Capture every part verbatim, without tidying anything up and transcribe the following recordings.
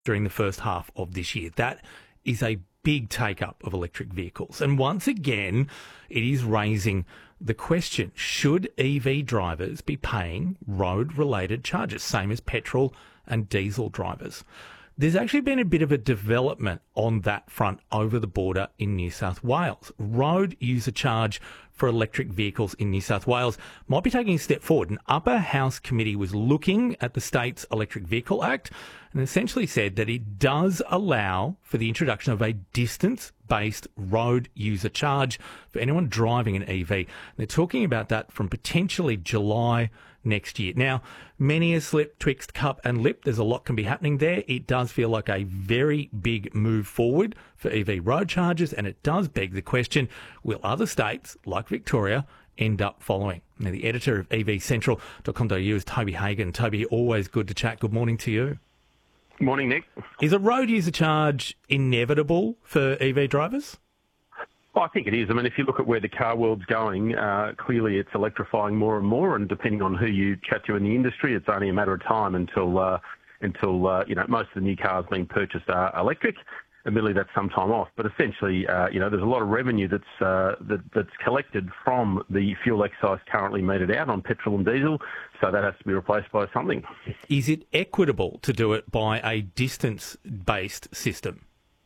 during the first half of this year. That is a big take-up of electric vehicles. And once again, it is raising the question, should E V drivers be paying road-related charges, same as petrol and diesel drivers? There's actually been a bit of a development on that front over the border in New South Wales. Road user charge for electric vehicles in New South Wales might be taking a step forward. An upper house committee was looking at the state's Electric Vehicle Act and essentially said that it does allow for the introduction of a distance-based road user charge for anyone driving an E V. And they're talking about that from potentially July next year. Now, many a slip twixt cup and lip. There's a lot can be happening there. It does feel like a very big move forward for E V road charges, and it does beg the question, will other states, like Victoria, end up following? Now, the editor of E V Central dot com dot a u is Toby Hagan. Toby, always good to chat. Good morning to you. Morning, Nick. Is a road user charge inevitable for E V drivers? Well, I think it is. I mean, if you look at where the car world's going, uh, clearly it's electrifying more and more, and depending on who you chat to in the industry, it's only a matter of time until, uh, until uh, you know, most of the new cars being purchased are electric. Admittedly, that's some time off, but essentially, uh, you know, there's a lot of revenue that's uh, that, that's collected from the fuel excise currently meted out on petrol and diesel, so that has to be replaced by something. Is it equitable to do it by a distance-based system?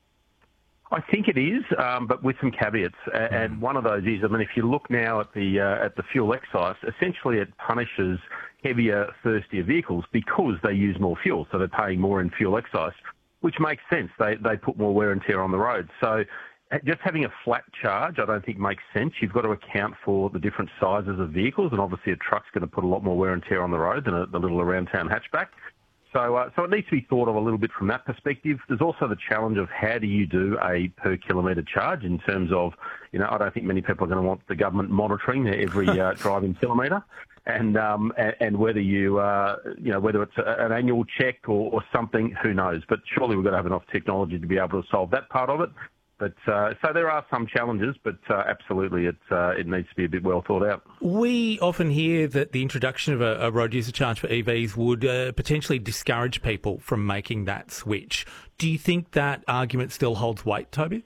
I think it is, um, but with some caveats. Mm. And one of those is, I mean, if you look now at the uh, at the fuel excise, essentially it punishes heavier, thirstier vehicles because they use more fuel, so they're paying more in fuel excise, which makes sense. They they put more wear and tear on the road. So just having a flat charge, I don't think makes sense. You've got to account for the different sizes of vehicles, and obviously a truck's going to put a lot more wear and tear on the road than a, the little around-town hatchback. So, uh, so it needs to be thought of a little bit from that perspective. There's also the challenge of how do you do a per kilometre charge in terms of, you know, I don't think many people are going to want the government monitoring their every uh, driving kilometre, and, um, and and whether you, uh, you know, whether it's a, an annual check or, or something, who knows? But surely we've got to have enough technology to be able to solve that part of it. But uh, so there are some challenges, but uh, absolutely it uh, it needs to be a bit well thought out. We often hear that the introduction of a, a road user charge for E Vs would uh, potentially discourage people from making that switch. Do you think that argument still holds weight, Toby?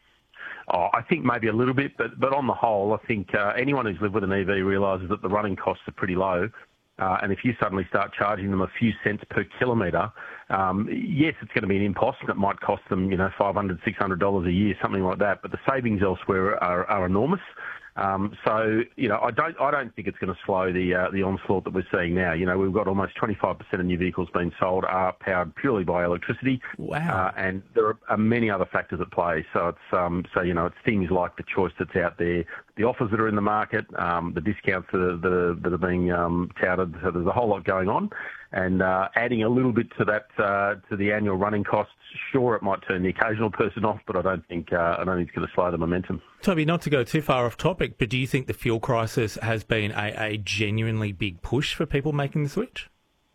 Oh, I think maybe a little bit, but but on the whole, I think uh, anyone who's lived with an E V realises that the running costs are pretty low. Uh, and if you suddenly start charging them a few cents per kilometre, um, yes, it's going to be an impost, and it might cost them, you know, five hundred dollars, six hundred dollars a year, something like that. But the savings elsewhere are, are enormous. Um, so, you know, I don't, I don't think it's going to slow the uh, the onslaught that we're seeing now. You know, we've got almost twenty-five percent of new vehicles being sold are powered purely by electricity. Wow. Uh, and there are many other factors at play. So it's, um, so you know, it's things like the choice that's out there, the offers that are in the market, um, the discounts that are, that are, that are being um, touted. So there's a whole lot going on. And uh, adding a little bit to that, uh, to the annual running costs, sure, it might turn the occasional person off, but I don't think uh, I don't think it's going to slow the momentum. Toby, not to go too far off topic, but do you think the fuel crisis has been a, a genuinely big push for people making the switch?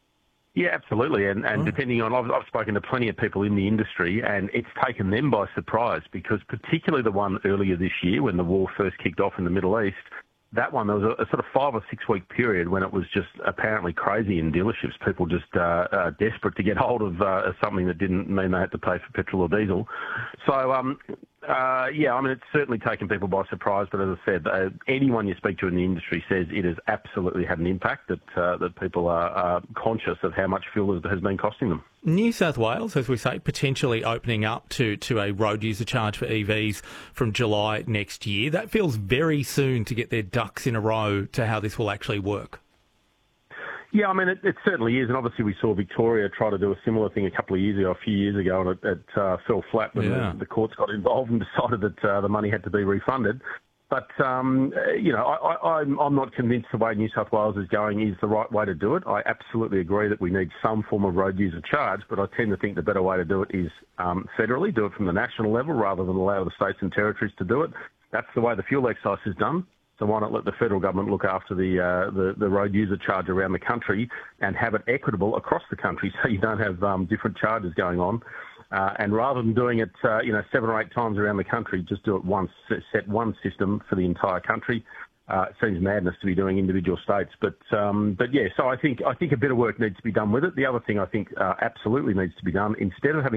Yeah, absolutely. And, and oh. depending on, I've, I've spoken to plenty of people in the industry, and it's taken them by surprise because particularly the one earlier this year when the war first kicked off in the Middle East, that one, there was a, a sort of five or six week period when it was just apparently crazy in dealerships. People just uh, uh, desperate to get hold of uh, something that didn't mean they had to pay for petrol or diesel. So, um, uh, yeah, I mean, it's certainly taken people by surprise. But as I said, uh, anyone you speak to in the industry says it has absolutely had an impact, that uh, that people are, are conscious of how much fuel has, has been costing them. New South Wales, as we say, potentially opening up to, to a road user charge for E Vs from July next year. That feels very soon to get their ducks in a row to how this will actually work. Yeah, I mean, it, it certainly is. And obviously we saw Victoria try to do a similar thing a couple of years ago, a few years ago, and it, it uh, fell flat when yeah. the, the courts got involved and decided that uh, the money had to be refunded. But, um, you know, I, I, I'm, I'm not convinced the way New South Wales is going is the right way to do it. I absolutely agree that we need some form of road user charge, but I tend to think the better way to do it is um, federally, do it from the national level rather than allow the states and territories to do it. That's the way the fuel excise is done. So why not let the federal government look after the, uh, the, the road user charge around the country and have it equitable across the country so you don't have um, different charges going on. Uh, and rather than doing it, uh, you know, seven or eight times around the country, just do it once, set one system for the entire country. Uh, it seems madness to be doing individual states, but um, but yeah. So I think I think a bit of work needs to be done with it. The other thing I think uh, absolutely needs to be done, instead of having